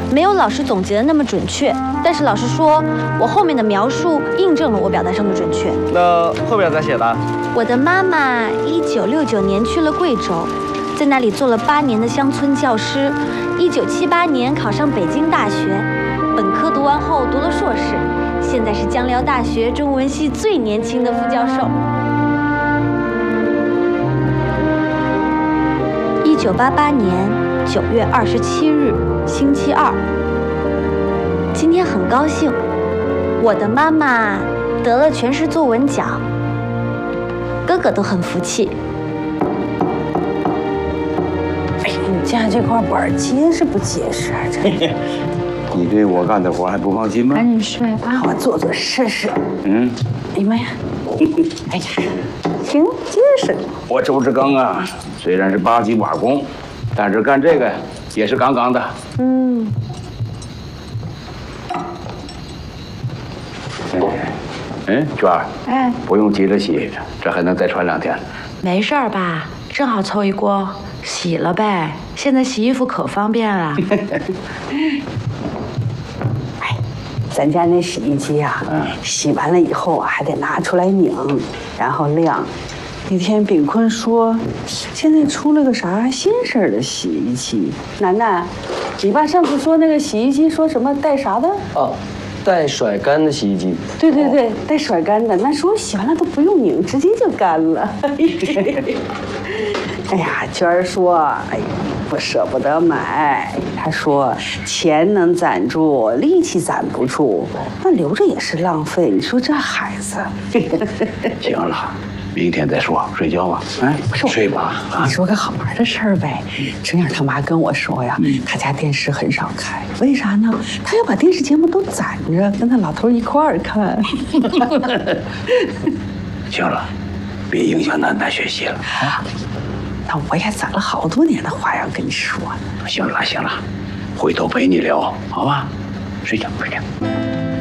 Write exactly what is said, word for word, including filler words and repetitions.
没有老师总结的那么准确，但是老师说我后面的描述印证了我表达上的准确。 那后边咋写的？ 我的妈妈一九六九年去了贵州，在那里做了八年的乡村教师。一九七八年考上北京大学，本科读完后读了硕士，现在是江辽大学中文系最年轻的副教授。一九八八年九月二十七日，星期二。今天很高兴，我的妈妈得了全市作文奖，哥哥都很服气。 哎呀，你家这块板结实不结实啊？这你对我干的活还不放心吗？ 赶紧睡吧，我做做试试。 嗯， 哎呀妈呀！哎呀，挺结实。 我周志刚啊，虽然是八级瓦工，但是干这个也是杠杠的。 嗯。 嗯，娟儿， 哎， 不用急着洗，这还能再穿两天。 没事儿吧？正好凑一锅，洗了呗。现在洗衣服可方便了。 哎，咱家那洗衣机啊，嗯、洗完了以后啊，还得拿出来拧，然后晾。那天炳坤说，现在出了个啥新式的洗衣机。楠楠，你爸上次说那个洗衣机说什么带啥的？ 哦。带甩干的洗衣机， 对对对，带甩干的。那说洗完了都不用拧，直接就干了。哎呀，娟儿说，哎，不舍不得买。她说，钱能攒住，力气攒不住，那留着也是浪费。你说这孩子。 行了。明天再说，睡觉吧。哎，睡吧。 你说个好玩的事儿呗。陈燕他妈跟我说呀，嗯、他家电视很少开，为啥呢？他要把电视节目都攒着，跟他老头一块儿看。 行了，别影响楠楠学习了。啊， 那我也攒了好多年的话要跟你说呢。 行了行了，回头陪你聊，好吧？睡觉睡觉。